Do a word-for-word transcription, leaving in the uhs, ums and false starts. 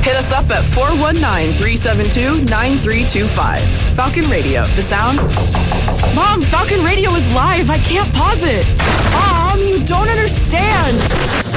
Hit us up at four one nine, three seven two, nine three two five. Falcon Radio, the sound. Mom, Falcon Radio is live. I can't pause it. Mom, you don't understand.